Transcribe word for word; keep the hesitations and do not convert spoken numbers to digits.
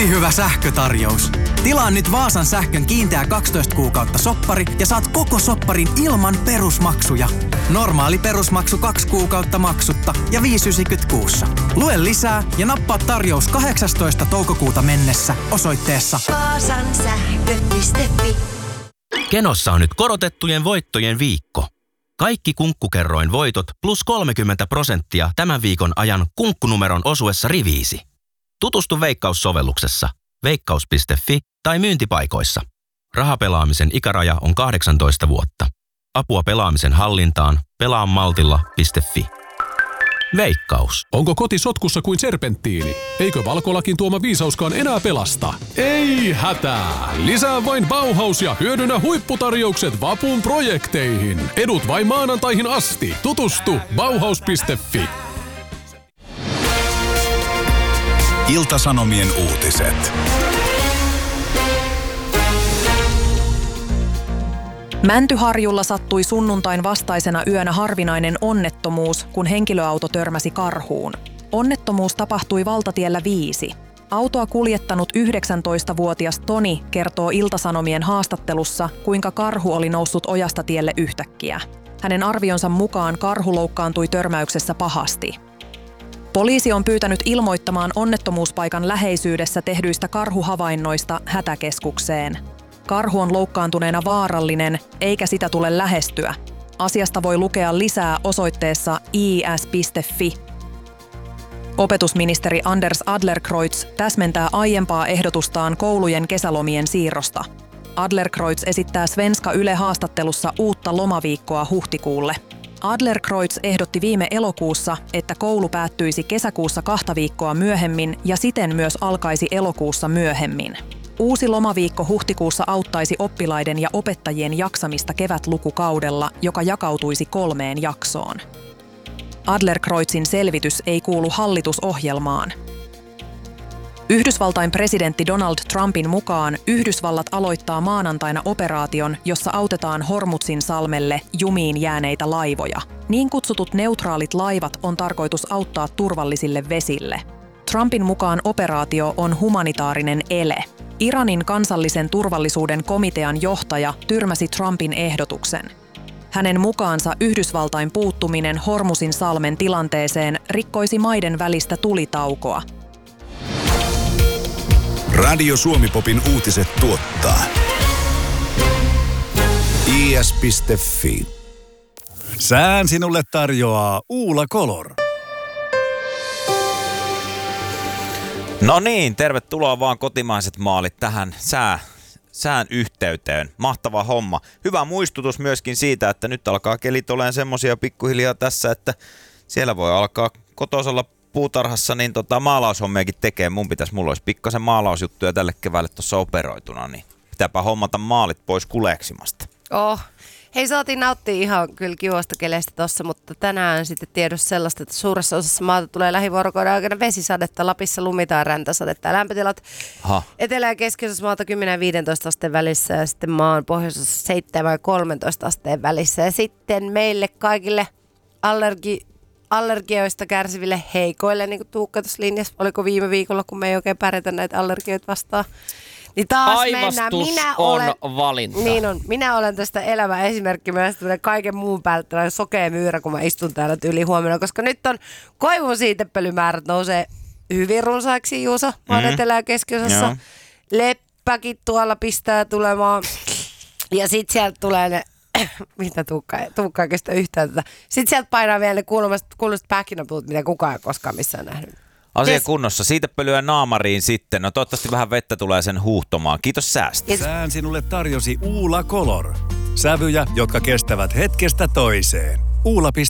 Ylihyvä sähkötarjous. Tilaa nyt Vaasan sähkön kiinteä kaksitoista kuukautta soppari ja saat koko sopparin ilman perusmaksuja. Normaali perusmaksu kaksi kuukautta maksutta ja viisi yhdeksänkymmentä kuussa. Lue lisää ja nappaa tarjous kahdeksastoista toukokuuta mennessä osoitteessa vaasan sähkö piste fi. Kenossa on nyt korotettujen voittojen viikko. Kaikki Kunkkukerroin voitot plus kolmekymmentä prosenttia tämän viikon ajan kunkkunumeron osuessa riviisi. Tutustu Veikkaus-sovelluksessa, veikkaus piste fi tai myyntipaikoissa. Rahapelaamisen ikäraja on kahdeksantoista vuotta. Apua pelaamisen hallintaan pelaamaltilla piste fi. Veikkaus. Onko koti sotkussa kuin serpenttiini? Eikö valkolakin tuoma viisauskaan enää pelasta? Ei hätää! Lisää vain Bauhaus ja hyödynnä huipputarjoukset vapun projekteihin. Edut vain maanantaihin asti. Tutustu bauhaus piste fi. Ilta-Sanomien uutiset. Mäntyharjulla sattui sunnuntain vastaisena yönä harvinainen onnettomuus, kun henkilöauto törmäsi karhuun. Onnettomuus tapahtui valtatiellä viisi. Autoa kuljettanut yhdeksäntoistavuotias Toni kertoo Ilta-Sanomien haastattelussa, kuinka karhu oli noussut ojasta tielle yhtäkkiä. Hänen arvionsa mukaan karhu loukkaantui törmäyksessä pahasti. Poliisi on pyytänyt ilmoittamaan onnettomuuspaikan läheisyydessä tehdyistä karhuhavainnoista hätäkeskukseen. Karhu on loukkaantuneena vaarallinen, eikä sitä tule lähestyä. Asiasta voi lukea lisää osoitteessa i s piste fi. Opetusministeri Anders Adlercreutz täsmentää aiempaa ehdotustaan koulujen kesälomien siirrosta. Adlercreutz esittää Svenska Yle haastattelussa uutta lomaviikkoa huhtikuulle. Adlercreutz ehdotti viime elokuussa, että koulu päättyisi kesäkuussa kahta viikkoa myöhemmin ja siten myös alkaisi elokuussa myöhemmin. Uusi lomaviikko huhtikuussa auttaisi oppilaiden ja opettajien jaksamista kevätlukukaudella, joka jakautuisi kolmeen jaksoon. Adlercreutzin selvitys ei kuulu hallitusohjelmaan. Yhdysvaltain presidentti Donald Trumpin mukaan Yhdysvallat aloittaa maanantaina operaation, jossa autetaan Hormuzin salmelle jumiin jääneitä laivoja. Niin kutsutut neutraalit laivat on tarkoitus auttaa turvallisille vesille. Trumpin mukaan operaatio on humanitaarinen ele. Iranin kansallisen turvallisuuden komitean johtaja tyrmäsi Trumpin ehdotuksen. Hänen mukaansa Yhdysvaltain puuttuminen Hormuzin salmen tilanteeseen rikkoisi maiden välistä tulitaukoa. Radio Suomi-popin uutiset tuottaa i s piste fi. Sään sinulle tarjoaa Uula Color. No niin, tervetuloa vaan kotimaiset maalit tähän sää, sään yhteyteen. Mahtava homma. Hyvä muistutus myöskin siitä, että nyt alkaa kelit olemaan semmosia pikkuhiljaa tässä, että siellä voi alkaa kotosalla puutarhassa niin tota maalaushommiakin tekee. Mun pitäisi, mulla olisi pikkasen maalausjuttuja tälle keväälle tuossa operoituna, niin pitääpä hommata maalit pois kuleksimasta. Oh. Hei, saatiin nauttia ihan kyllä kivasta keleistä tossa, mutta tänään sitten tiedossa sellaista, että suuressa osassa maata tulee lähivuorokauden aikana vesisadetta, Lapissa lumi- tai räntäsadetta ja lämpötilat Aha. Etelä- ja keskiosassa maata kymmenen ja viisitoista asteen välissä ja sitten maan pohjoisessa seitsemän ja kolmetoista asteen välissä. Ja sitten meille kaikille allergi, allergioista kärsiville heikoille, niin kuin Tuukka tuossa linjassa, oliko viime viikolla, kun me ei oikein pärjätä näitä allergioita vastaan. Niin taas mennään. Minä on olen, valinta. Niin on. Minä olen tästä elämä esimerkki myös kaiken muun päältä sokea myyrä, kun mä istun täällä tyyli huomenna, koska nyt on koivun siitepölymäärät nousee hyvin runsaiksi, Juuso, maan mm. etelä- ja keskiosassa. Joo. Leppäkin tuolla pistää tulemaan. Ja sit sieltä tulee ne, mitä Tuukka, Tuukka ei kestä yhtään tätä. Sit sieltä painaa vielä ne kuuluiset pähkinäpuut, mitä kukaan ei koskaan missään nähnyt. Asia yes. kunnossa. Siitä pölyä naamariin sitten. No toivottavasti vähän vettä tulee sen huuhtomaan. Kiitos säästä. Yes. Sään sinulle tarjosi Uula Color. Sävyjä, jotka kestävät hetkestä toiseen. Uula piste